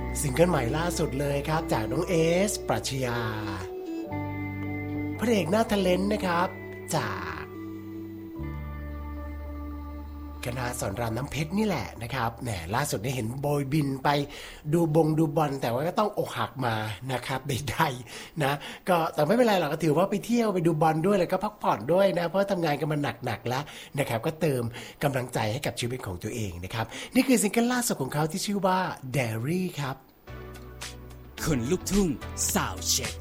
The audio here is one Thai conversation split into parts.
ซิงเกิลใหม่ล่าสุดเลยครับจากน้องเอสปรัชญาพระเอกหน้าทะเลนนะครับจากคณะสอนรามน้ำเพชรนี่แหละนะครับแหมล่าสุดได้เห็นโบยบินไปดูบอลแต่ว่าก็ต้องอกหักมานะครับใดๆนะก็แต่ไม่เป็นไรหรอกก็ถือว่าไปเที่ยวไปดูบอลด้วยแล้วก็พักผ่อนด้วยนะเพราะทำงานกันมาหนักๆแล้วนะครับก็เติมกำลังใจให้กับชีวิตของตัวเองนะครับนี่คือซิงเกิลล่าสุดของเขาที่ชื่อว่า Diary ครับคนลูกทุ่งซาวด์เช็ค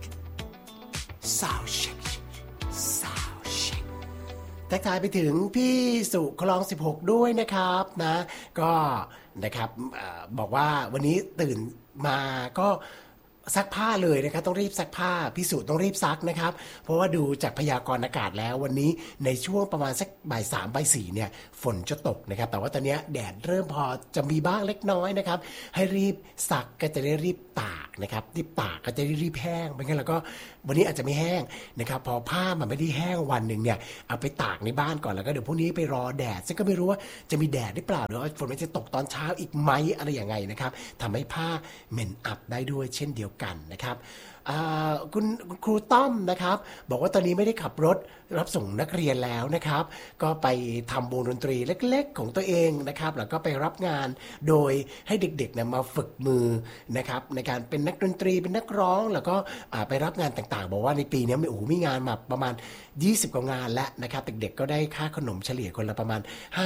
ทักทายไปถึงพี่สุคลอง16ด้วยนะครับนะก็นะครับบอกว่าวันนี้ตื่นมาก็ซักผ้าเลยนะครับต้องรีบซักผ้าพี่สุต้องรีบซักนะครับเพราะว่าดูจากพยากรณ์อากาศแล้ววันนี้ในช่วงประมาณสักบ่าย3บ่าย4เนี่ยฝนจะตกนะครับแต่ว่าตอนนี้แดดเริ่มพอจะมีบ้างเล็กน้อยนะครับให้รีบซักก็จะได้รีบตากนะครับรีบตากก็จะได้รีบแห้งไม่งั้นแล้วก็วันนี้อาจจะไม่แห้งนะครับพอผ้ามันไม่ได้แห้งวันหนึ่งเนี่ยเอาไปตากในบ้านก่อนแล้วก็เดี๋ยวพรุ่งนี้ไปรอแดดซึ่งก็ไม่รู้ว่าจะมีแดดหรือเปล่าหรือว่าฝนมันจะตกตอนเช้าอีกไหมอะไรอย่างไงนะครับทำให้ผ้าเหม็นอับได้ด้วยเช่นเดียวกันนะครับคุณครูต้อมนะครับบอกว่าตอนนี้ไม่ได้ขับรถรับส่งนักเรียนแล้วนะครับก็ไปทำวงดนตรีเล็กๆของตัวเองนะครับแล้วก็ไปรับงานโดยให้เด็กๆเนี่ยมาฝึกมือนะครับในการเป็นนักดนตรีเป็นนักร้องแล้วก็ไปรับงานต่างๆบอกว่าในปีนี้มีงานมาประมาณ20กว่างานแล้วนะครับเด็กๆก็ได้ค่าขนมเฉลี่ยคนละประมาณ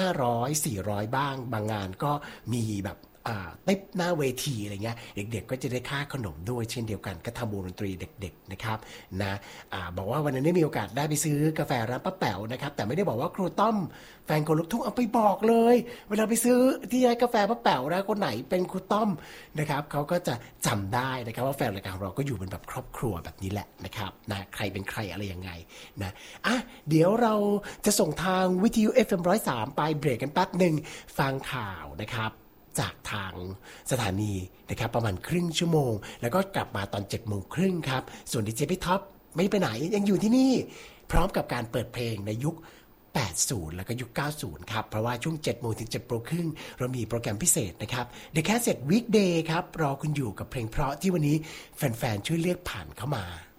500-400บ้างบางงานก็มีแบบติ๊บหน้าเวทีอะไรเงี้ยเด็กๆก็จะได้ค่าขนมด้วยเช่นเดียวกันก็ทำวงดนตรีเด็กๆนะครับนะบอกว่าวันนั้นได้มีโอกาสได้ไปซื้อกาแฟร้านป้าแป๋วนะครับแต่ไม่ได้บอกว่าครูต้อมแฟนคนลูกทุ่งเอาไปบอกเลยเวลาไปซื้อที่ร้านกาแฟป้าแป๋วนะคนไหนเป็นครูต้อมนะครับเขาก็จะจำได้นะครับว่าแฟนรายการของเราก็อยู่เป็นแบบครอบครัวแบบนี้แหละนะครับนะใครเป็นใครอะไรยังไงนะเดี๋ยวเราจะส่งทางวิทยุ FM 103ไปเบรกกันแป๊บนึงฟังข่าวนะครับจากทางสถานีนะครับประมาณครึ่งชั่วโมงแล้วก็กลับมาตอน 7:30 ครับส่วนดีเจพี่ท็อปไม่ไปไหนยังอยู่ที่นี่พร้อมกับการเปิดเพลงในยุค80แล้วก็ยุค90ครับเพราะว่าช่วง 7:00 ถึง 7:30 เรามีโปรแกรมพิเศษนะครับ The Cassette Weekday ครับรอคุณอยู่กับเพลงเพราะที่วันนี้แฟนๆช่วยเลือกผ่านเข้ามา